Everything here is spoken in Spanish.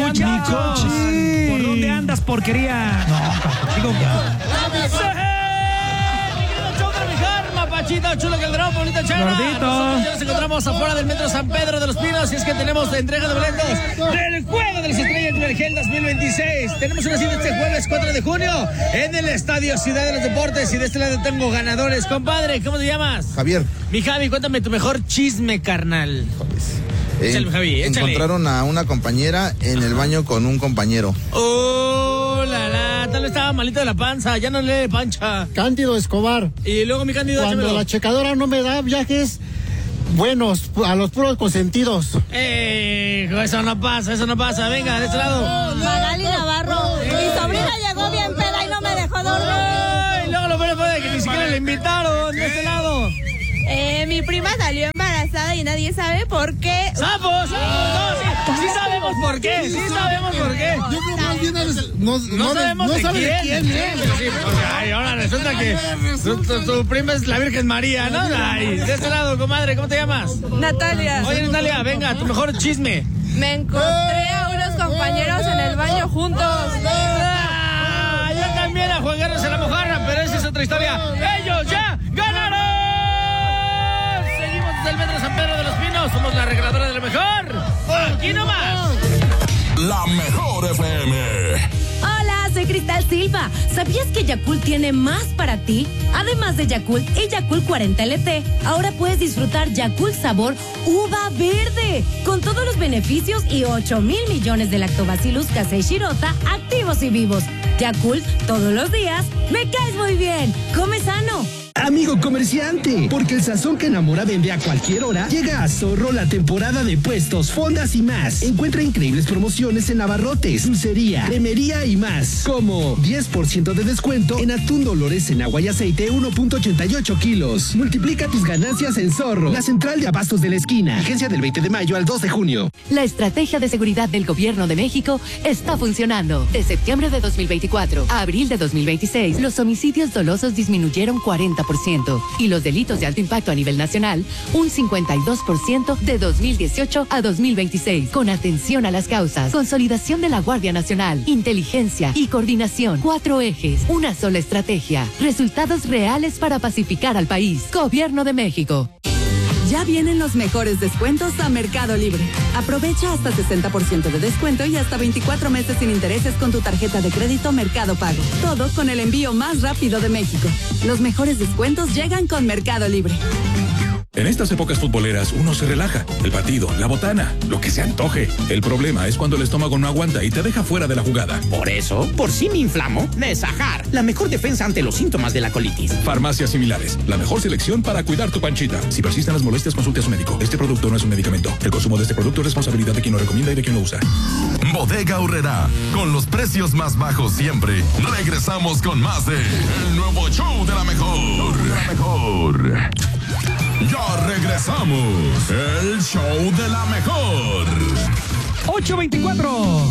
coche, mi coche. ¿Por dónde andas, porquería? No, Digo, Mapachito, Chulo Calderón, Pablito Chera. Gordito. Nosotros ya nos encontramos afuera del Metro San Pedro de los Pinos y es que tenemos la entrega de boletos del Juego de las Estrellas de Vergel 2026. Tenemos una cita este jueves 4 de junio en el Estadio Ciudad de los Deportes y de este lado tengo ganadores. Compadre, ¿cómo te llamas? Javier. Mi Javi, cuéntame tu mejor chisme, carnal. Échale, Javi, échale. Encontraron a una compañera en el baño con un compañero. ¡Oh, la! Tal vez estaba malito de la panza, ya no le pancha. Cándido Escobar. Y luego mi Cándido, Cuando échamelo. la checadora no me da viajes buenos, a los puros consentidos. Eso no pasa. Venga, de este lado. Magali Navarro. Mi sobrina llegó bien peda y no me dejó dormir. Ay, luego lo peor fue que ni siquiera le invitaron. De este lado. Mi prima salió embarazada y nadie sabe por qué. ¡Sapos! Sí sabemos por qué. Yo creo más bien No sabemos de sabe quién. de quién. Sí, porque, ay, ahora resulta que tu prima es la Virgen María, ¿no? Ay, de este lado, comadre, ¿cómo te llamas? Natalia. Oye, Natalia, venga, tu mejor chisme. Me encontré a unos compañeros en el baño juntos. Yo también a Juan Carlos en la mojarra, pero esa es otra historia. ¡Ellos ya ganaron! Seguimos desde el Metro San Pedro de los Pinos. Somos la regaladora de lo mejor. ¡Aquí nomás! La Mejor FM. Hola, soy Cristal Silva. ¿Sabías que Yakult tiene más para ti? Además de Yakult y Yakult 40 LT, ahora puedes disfrutar Yakult sabor uva verde, con todos los beneficios y 8,000 millones de lactobacillus casei shirota activos y vivos. Yakult, todos los días, me caes muy bien. Come sano. Amigo comerciante, porque el sazón que enamora vende a cualquier hora, llega a Zorro la temporada de puestos, fondas y más. Encuentra increíbles promociones en abarrotes, dulcería, cremería y más. Como 10% de descuento en atún Dolores en agua y aceite 1.88 kilos. Multiplica tus ganancias en Zorro, la central de abastos de la esquina. Agencia del 20 de mayo al 2 de junio. La estrategia de seguridad del Gobierno de México está funcionando. De septiembre de 2024 a abril de 2026, los homicidios dolosos disminuyeron 40%. Y los delitos de alto impacto a nivel nacional, un 52% de 2018 a 2026. Con atención a las causas, consolidación de la Guardia Nacional, inteligencia y coordinación. 4 ejes, una sola estrategia. Resultados reales para pacificar al país. Gobierno de México. Ya vienen los mejores descuentos a Mercado Libre. Aprovecha hasta 60% de descuento y hasta 24 meses sin intereses con tu tarjeta de crédito Mercado Pago. Todo con el envío más rápido de México. Los mejores descuentos llegan con Mercado Libre. En estas épocas futboleras uno se relaja. El partido, la botana, lo que se antoje. El problema es cuando el estómago no aguanta y te deja fuera de la jugada. Por eso, por si me inflamo, Nesajar, la mejor defensa ante los síntomas de la colitis. Farmacias similares, la mejor selección para cuidar tu panchita. Si persisten las molestias, consulte a su médico. Este producto no es un medicamento. El consumo de este producto es responsabilidad de quien lo recomienda y de quien lo usa. Bodega Aurrerá, con los precios más bajos siempre. Regresamos con más de El Nuevo Show de la Mejor. Ya regresamos. El show de la mejor. 8:24.